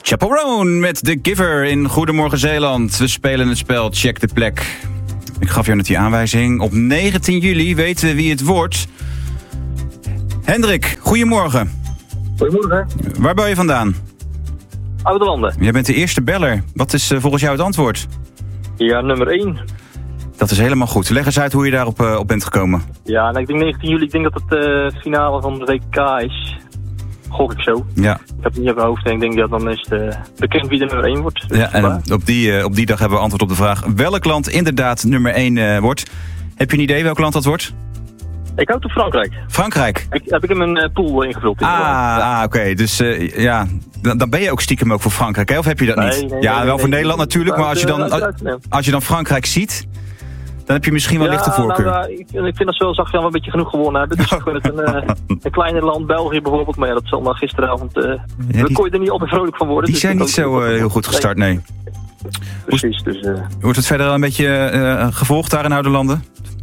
Chaperone met The Giver in Goedemorgen Zeeland. We spelen het spel Check de Plek. Ik gaf jou net die aanwijzing. Op 19 juli weten we wie het wordt. Hendrik, goedemorgen. Goedemorgen. Waar ben je vandaan? Oude Landen. Jij bent de eerste beller. Wat is volgens jou het antwoord? Ja, nummer 1. Dat is helemaal goed. Leg eens uit hoe je daarop op bent gekomen. Ja, ik denk 19 juli. Ik denk dat het de finale van de WK is. Gok ik zo. Ja. Ik heb het niet op mijn hoofd en ik denk dat dan is het bekend wie de nummer 1 wordt. Ja, en op die dag hebben we antwoord op de vraag welk land inderdaad nummer 1 wordt. Heb je een idee welk land dat wordt? Ik houd op Frankrijk. Frankrijk? Heb ik in mijn pool ingevuld. Oké. Dus dan ben je ook stiekem ook voor Frankrijk, hè? Of heb je dat niet? Wel voor Nederland natuurlijk, maar als je dan Frankrijk ziet, dan heb je misschien wel lichte voorkeur. Ik vind dat ze wel zachtjes een beetje genoeg gewonnen hebben. Dus ik gun het een kleiner land, België bijvoorbeeld. Maar ja, dat zal maar gisteravond... Dan kon je er niet altijd vrolijk van worden. Die zijn niet zo heel goed gestart, nee. Precies. Dus, wordt het verder een beetje gevolgd daar in oude landen?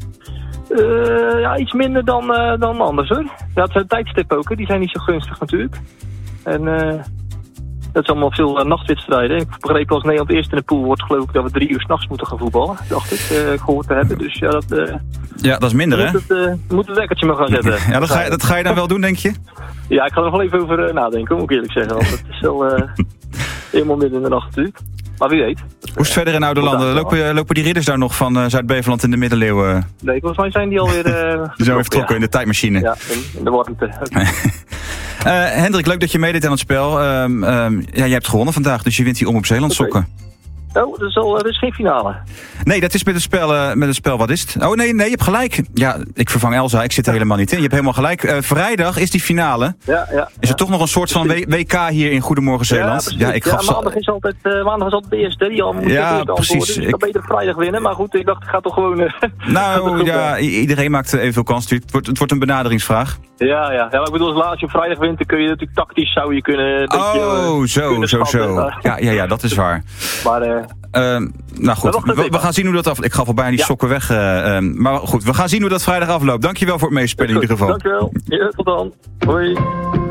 Iets minder dan anders hoor. Ja, het zijn tijdstippen ook, hè. Die zijn niet zo gunstig natuurlijk. En dat is allemaal veel nachtwedstrijden. Ik begreep als Nederland eerst in de pool wordt, geloof ik dat we 3 uur 's nachts moeten gaan voetballen. Dacht ik gehoord te hebben. Dus ja, dat is minder hè? Moet het wekkertje maar gaan zetten. Ja, dat ga je dan wel doen, denk je? Ja, ik ga er nog wel even over nadenken, moet ik eerlijk zeggen. Want het is wel helemaal midden in de nacht natuurlijk. Maar wie weet. Hoe is het verder in oude landen? Lopen die ridders daar nog van Zuid-Beveland in de middeleeuwen? Nee, volgens mij zijn die alweer... die zijn weer vertrokken in de tijdmachine. Ja, in de warmte. Hendrik, leuk dat je meedeed aan het spel. Jij hebt gewonnen vandaag, dus je wint die Om op Zeeland sokken. Oh, dat is geen finale. Nee, dat is met het spel, wat is het? Oh nee, je hebt gelijk. Ja, ik vervang Elsa, ik zit er helemaal niet in. Je hebt helemaal gelijk. Vrijdag is die finale. Ja. Is er toch nog een soort van WK hier in Goedemorgen Zeeland? Maandag is altijd de eerste. Die al moet precies. Dus ik kan beter vrijdag winnen. Maar goed, ik dacht, ik ga toch gewoon... Iedereen maakt evenveel kans. Het wordt een benaderingsvraag. Ja, maar ik bedoel, als je op vrijdag wint, dan kun je natuurlijk tactisch zou je kunnen... Zo. Ja, dat is waar. Maar... nou goed, we gaan zien hoe dat afloopt. Ik gaf al bijna die sokken weg. Maar goed, we gaan zien hoe dat vrijdag afloopt. Dankjewel voor het meespelen in ieder geval. Dankjewel. Ja, tot dan. Hoi.